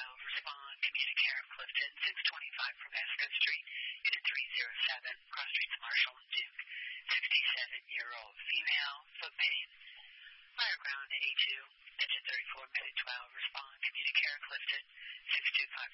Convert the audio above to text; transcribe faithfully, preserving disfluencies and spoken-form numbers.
twelve, respond, Communicare, Clifton, six twenty-five Probasco Street, Unit three oh seven, cross streets Marshall and Duke, sixty-seven-year-old female, foot pain, fire ground A two, engine thirty-four, Medic twelve, respond, Communicare, Clifton, six two five